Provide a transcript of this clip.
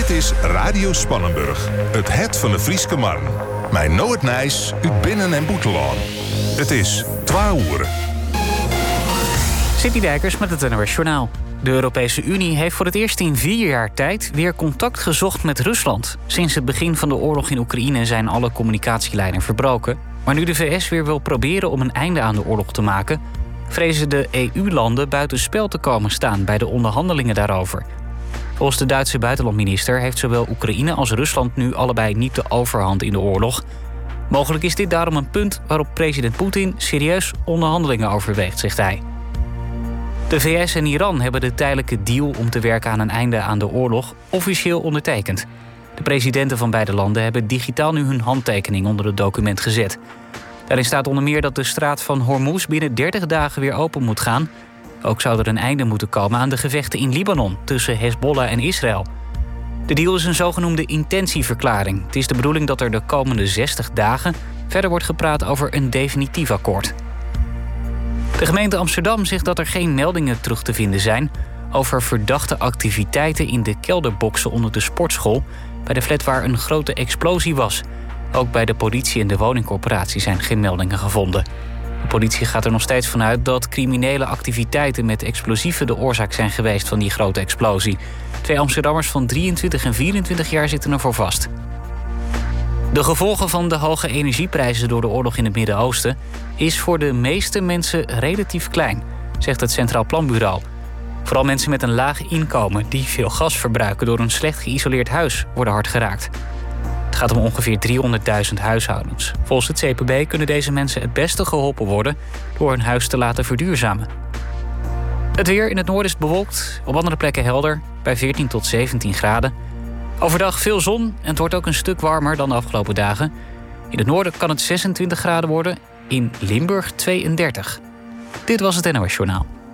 Dit is Radio Spannenburg, het van de Frieske Marn. Mijn Noord Nijs, uit Binnen- en Boetelaan. Het is 12 uur. Sidney Dijkers met het NOS Journaal. De Europese Unie heeft voor het eerst in 4 jaar tijd weer contact gezocht met Rusland. Sinds het begin van de oorlog in Oekraïne zijn alle communicatielijnen verbroken. Maar nu de VS weer wil proberen om een einde aan de oorlog te maken, vrezen de EU-landen buitenspel te komen staan bij de onderhandelingen daarover. Volgens de Duitse buitenlandminister heeft zowel Oekraïne als Rusland nu allebei niet de overhand in de oorlog. Mogelijk is dit daarom een punt waarop president Poetin serieus onderhandelingen overweegt, zegt hij. De VS en Iran hebben de tijdelijke deal om te werken aan een einde aan de oorlog officieel ondertekend. De presidenten van beide landen hebben digitaal nu hun handtekening onder het document gezet. Daarin staat onder meer dat de straat van Hormuz binnen 30 dagen weer open moet gaan. Ook zou er een einde moeten komen aan de gevechten in Libanon tussen Hezbollah en Israël. De deal is een zogenoemde intentieverklaring. Het is de bedoeling dat er de komende 60 dagen verder wordt gepraat over een definitief akkoord. De gemeente Amsterdam zegt dat er geen meldingen terug te vinden zijn over verdachte activiteiten in de kelderboxen onder de sportschool bij de flat waar een grote explosie was. Ook bij de politie en de woningcorporatie zijn geen meldingen gevonden. De politie gaat er nog steeds vanuit dat criminele activiteiten met explosieven de oorzaak zijn geweest van die grote explosie. 2 Amsterdammers van 23 en 24 jaar zitten ervoor vast. De gevolgen van de hoge energieprijzen door de oorlog in het Midden-Oosten is voor de meeste mensen relatief klein, zegt het Centraal Planbureau. Vooral mensen met een laag inkomen die veel gas verbruiken door een slecht geïsoleerd huis worden hard geraakt. Het gaat om ongeveer 300.000 huishoudens. Volgens het CPB kunnen deze mensen het beste geholpen worden door hun huis te laten verduurzamen. Het weer in het noorden is bewolkt, op andere plekken helder, bij 14 tot 17 graden. Overdag veel zon en het wordt ook een stuk warmer dan de afgelopen dagen. In het noorden kan het 26 graden worden, in Limburg 32. Dit was het NOS Journaal.